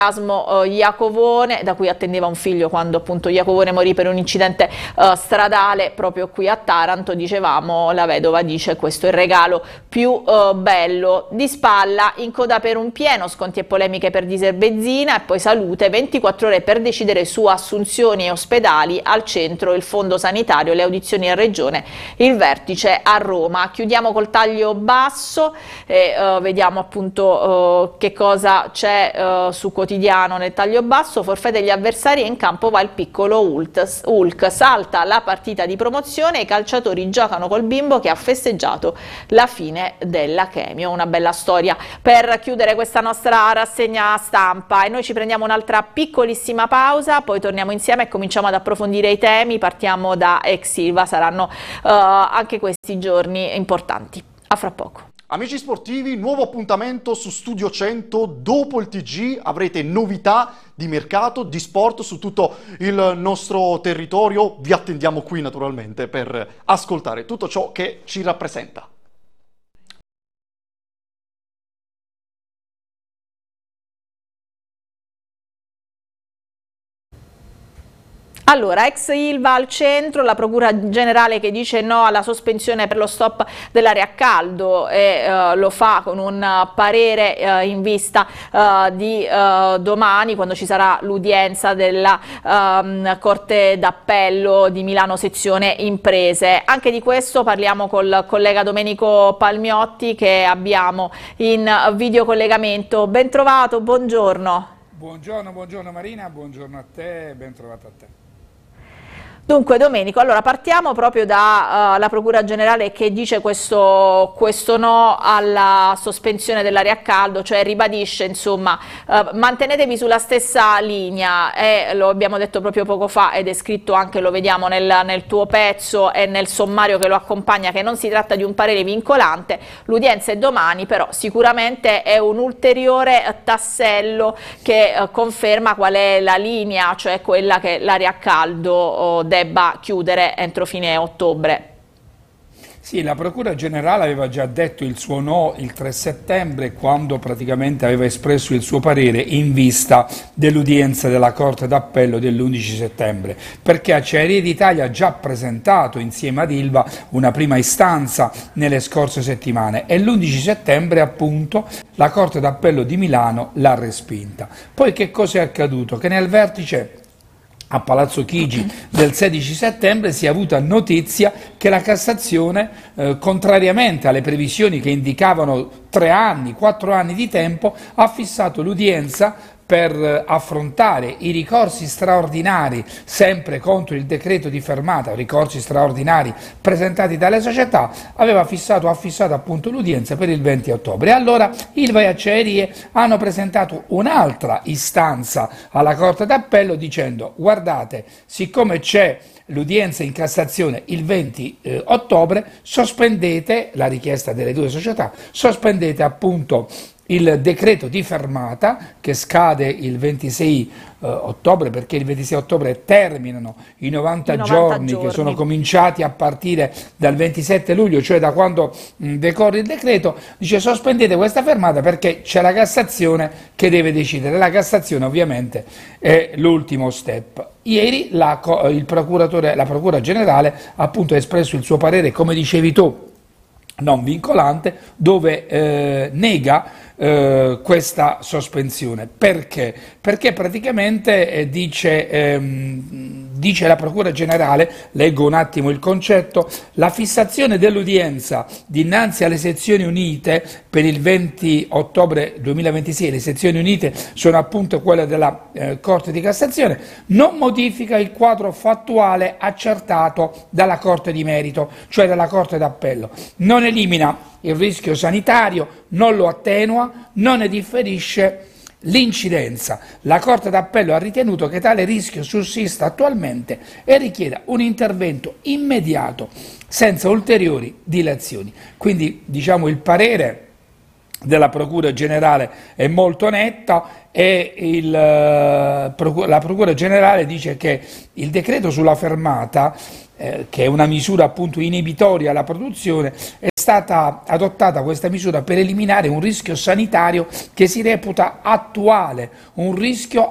Iacovone, da cui attendeva un figlio quando appunto Iacovone morì per un incidente stradale proprio qui a Taranto. Dicevamo, la vedova dice: questo è il regalo più bello. Di spalla, in coda per un pieno, sconti e polemiche per diesel benzina, e poi salute, 24 ore per decidere su assunzioni e ospedali, al centro il fondo sanitario, le audizioni in regione, il vertice a Roma. Chiudiamo col taglio basso e vediamo appunto che cosa c'è su Quotidiano nel taglio basso. Forfè degli avversari e in campo va il piccolo Hulk, salta la partita di promozione, i calciatori giocano col bimbo che ha festeggiato la fine della chemio. Una bella storia per chiudere questa nostra rassegna stampa, e noi ci prendiamo un'altra piccolissima pausa, poi torniamo insieme e cominciamo ad approfondire i temi. Partiamo da ex Ilva, saranno anche questi giorni importanti. A fra poco. Amici sportivi, nuovo appuntamento su Studio 100. Dopo il TG avrete novità di mercato, di sport su tutto il nostro territorio. Vi attendiamo qui naturalmente per ascoltare tutto ciò che ci rappresenta. Allora, ex Ilva al centro, la Procura Generale che dice no alla sospensione per lo stop dell'aria a caldo, e lo fa con un parere in vista di domani, quando ci sarà l'udienza della Corte d'Appello di Milano sezione imprese. Anche di questo parliamo col collega Domenico Palmiotti, che abbiamo in videocollegamento. Ben trovato, buongiorno. Buongiorno Marina, buongiorno a te, ben trovato a te. Dunque Domenico, allora partiamo proprio dalla Procura Generale che dice questo no alla sospensione dell'aria a caldo, cioè ribadisce insomma mantenetevi sulla stessa linea, e lo abbiamo detto proprio poco fa ed è scritto anche, lo vediamo nel tuo pezzo e nel sommario che lo accompagna, che non si tratta di un parere vincolante. L'udienza è domani, però sicuramente è un ulteriore tassello che conferma qual è la linea, cioè quella che l'aria a caldo debba chiudere entro fine ottobre. Sì, la Procura Generale aveva già detto il suo no il 3 settembre, quando praticamente aveva espresso il suo parere in vista dell'udienza della Corte d'Appello dell'11 settembre, perché Acciaierie d'Italia ha già presentato insieme ad Ilva una prima istanza nelle scorse settimane, e l'11 settembre appunto la Corte d'Appello di Milano l'ha respinta. Poi che cosa è accaduto? Che nel vertice a Palazzo Chigi del 16 settembre si è avuta notizia che la Cassazione, contrariamente alle previsioni che indicavano 3 anni, 4 anni di tempo, ha fissato l'udienza per affrontare i ricorsi straordinari, sempre contro il decreto di fermata, ricorsi straordinari presentati dalle società. Ha fissato appunto l'udienza per il 20 ottobre. Allora Ilva e Acciaierie hanno presentato un'altra istanza alla Corte d'Appello dicendo: guardate, siccome c'è l'udienza in Cassazione il 20 ottobre, sospendete la richiesta delle due società, sospendete appunto il decreto di fermata che scade il 26 ottobre, perché il 26 ottobre terminano i 90 giorni che sono cominciati a partire dal 27 luglio, cioè da quando decorre il decreto. Dice: sospendete questa fermata perché c'è la Cassazione che deve decidere. La Cassazione ovviamente è l'ultimo step. Ieri la Procura Generale appunto ha espresso il suo parere, come dicevi tu, non vincolante, dove nega questa sospensione. Perché? Perché praticamente dice la Procura Generale, leggo un attimo il concetto: la fissazione dell'udienza dinanzi alle sezioni unite per il 20 ottobre 2026, le sezioni unite sono appunto quelle della Corte di Cassazione, non modifica il quadro fattuale accertato dalla Corte di Merito, cioè dalla Corte d'Appello, non elimina il rischio sanitario, non lo attenua, non ne differisce l'incidenza. La Corte d'Appello ha ritenuto che tale rischio sussista attualmente e richieda un intervento immediato senza ulteriori dilazioni. Quindi diciamo il parere della Procura Generale è molto netta, e la Procura Generale dice che il decreto sulla fermata, che è una misura appunto inibitoria alla produzione, è stata adottata questa misura per eliminare un rischio sanitario che si reputa attuale, un rischio